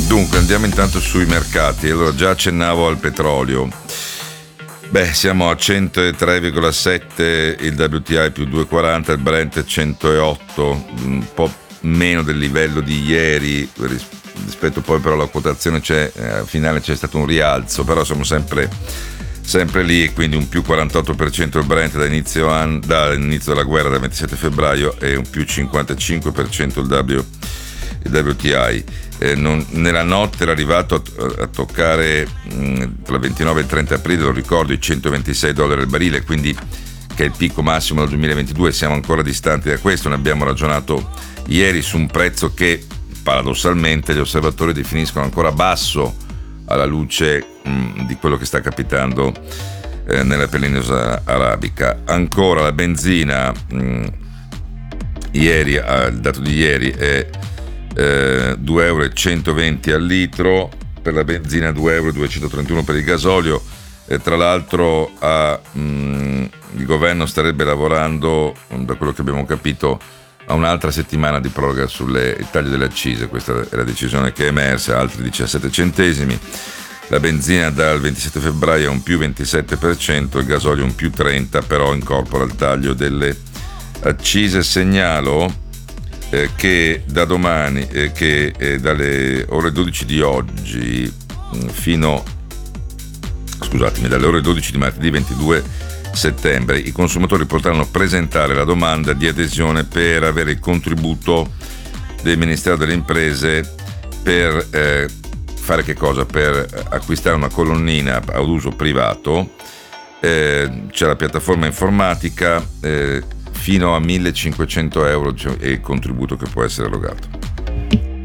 Dunque andiamo intanto sui mercati. Allora, già accennavo al petrolio. Siamo a 103,7 il WTI più 2,40, il Brent 108, un po' meno del livello di ieri rispetto poi però alla quotazione finale c'è stato un rialzo, però siamo sempre lì, e quindi un più 48% il Brent dall'inizio della guerra del 27 febbraio e un più 55% il WTI. Nella notte era arrivato a toccare tra il 29 e il 30 aprile, lo ricordo, i $126 al barile, quindi che è il picco massimo del 2022. Siamo ancora distanti da questo. Ne abbiamo ragionato ieri su un prezzo che paradossalmente gli osservatori definiscono ancora basso alla luce di quello che sta capitando nella penisola arabica. Ancora la benzina, ieri, il dato di ieri è €2,120 al litro per la benzina, €2,231 per il gasolio. Tra l'altro il governo starebbe lavorando, da quello che abbiamo capito, a un'altra settimana di proroga sul taglio delle accise. Questa è la decisione che è emersa, altri 17 centesimi. La benzina dal 27 febbraio è un più 27%, il gasolio un più 30%, però incorpora il taglio delle accise. Segnalo che da domani, dalle ore 12 di oggi dalle ore 12 di martedì 22 settembre, i consumatori potranno presentare la domanda di adesione per avere il contributo del Ministero delle Imprese per fare che cosa? Per acquistare una colonnina ad uso privato. C'è la piattaforma informatica, fino a €1.500 è il contributo che può essere erogato.